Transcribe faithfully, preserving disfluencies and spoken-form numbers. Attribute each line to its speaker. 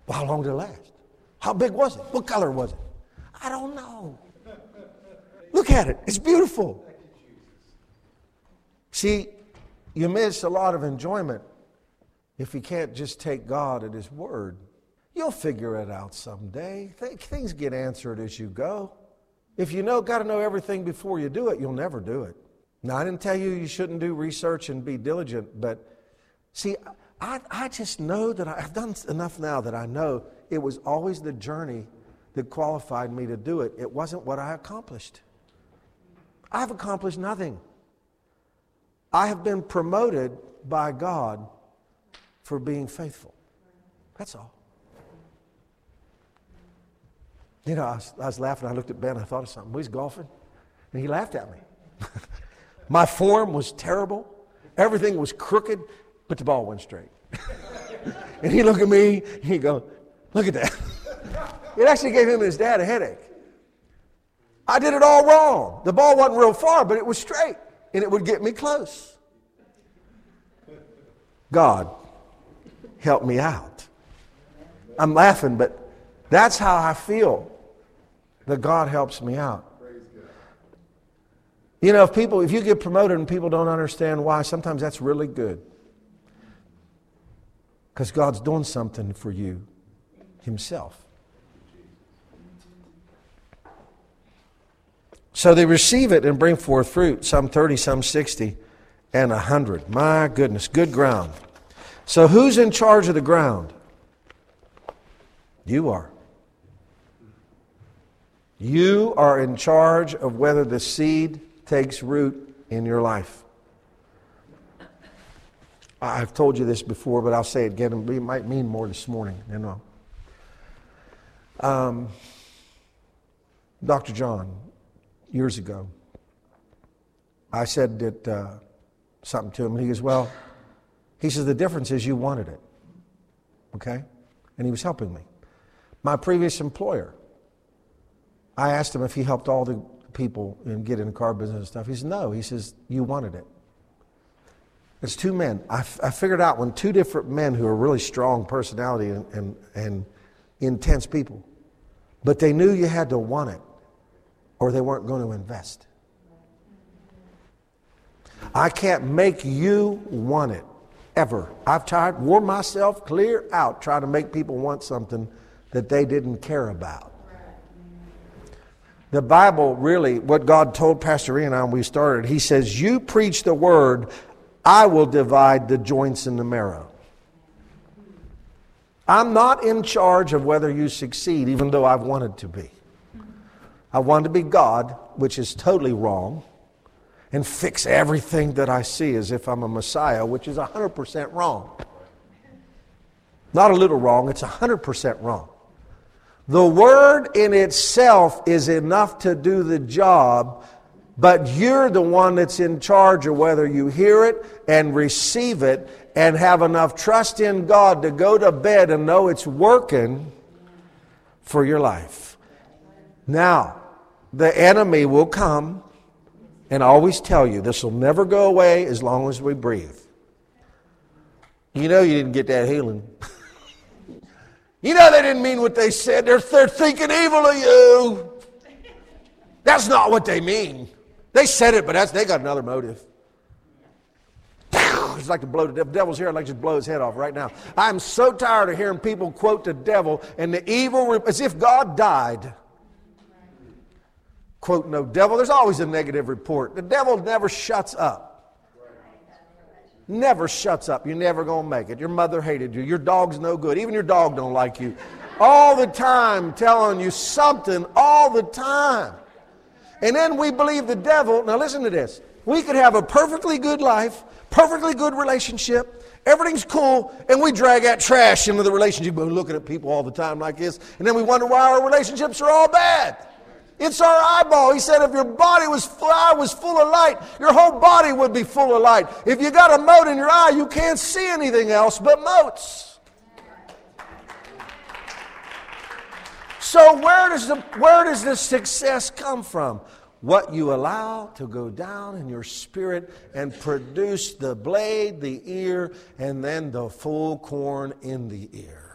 Speaker 1: Well, how long did it last? How big was it? What color was it? I don't know. Look at it. It's beautiful. See, you miss a lot of enjoyment if you can't just take God at His word. You'll figure it out someday. Things get answered as you go. If you know, got to know everything before you do it, you'll never do it. Now, I didn't tell you you shouldn't do research and be diligent, but see, I, I just know that I, I've done enough now that I know it was always the journey that qualified me to do it. It wasn't what I accomplished. I've accomplished nothing. I have been promoted by God for being faithful. That's all. You know, I was, I was laughing. I looked at Ben. I thought of something. We was golfing, and he laughed at me. My form was terrible. Everything was crooked, but the ball went straight. And he looked at me, and he go, look at that. It actually gave him and his dad a headache. I did it all wrong. The ball wasn't real far, but it was straight, and it would get me close. God, help me out. I'm laughing, but that's how I feel that God helps me out. You know, if people, if you get promoted and people don't understand why, sometimes that's really good. Because God's doing something for you Himself. So they receive it and bring forth fruit, some thirty, some sixty, and a hundred. My goodness, good ground. So who's in charge of the ground? You are. You are in charge of whether the seed takes root in your life. I've told you this before, but I'll say it again. It might mean more this morning. You know. Um, Doctor John, years ago, I said that uh, something to him, and he goes, well, he says, the difference is you wanted it. Okay? And he was helping me. My previous employer, I asked him if he helped all the people and get in the car business and stuff. He said, no. He says, you wanted it. It's two men. I, f- I figured out when two different men who are really strong personality and, and, and intense people, but they knew you had to want it or they weren't going to invest. I can't make you want it, ever. I've tried, wore myself clear out trying to make people want something that they didn't care about. The Bible really, what God told Pastor Ian and I when we started, He says, you preach the word, I will divide the joints and the marrow. I'm not in charge of whether you succeed, even though I've wanted to be. I wanted to be God, which is totally wrong, and fix everything that I see as if I'm a Messiah, which is one hundred percent wrong. Not a little wrong, it's one hundred percent wrong. The Word in itself is enough to do the job, but you're the one that's in charge of whether you hear it and receive it and have enough trust in God to go to bed and know it's working for your life. Now, the enemy will come, and I always tell you, this will never go away as long as we breathe. You know you didn't get that healing. You know they didn't mean what they said. They're, they're thinking evil of you. That's not what they mean. They said it, but that's, they got another motive. It's like to blow the devil. The devil's here. I'd like to just blow his head off right now. I'm so tired of hearing people quote the devil and the evil, as if God died. Quote no devil. There's always a negative report. The devil never shuts up. Never shuts up. You're never going to make it. Your mother hated you. Your dog's no good. Even your dog don't like you. All the time telling you something all the time. And then we believe the devil. Now listen to this. We could have a perfectly good life, perfectly good relationship. Everything's cool. And we drag that trash into the relationship. We're looking at people all the time like this. And then we wonder why our relationships are all bad. It's our eyeball. He said if your body was full, eye was full of light, your whole body would be full of light. If you got a mote in your eye, you can't see anything else but motes. So where does the where does the success come from? What you allow to go down in your spirit and produce the blade, the ear, and then the full corn in the ear.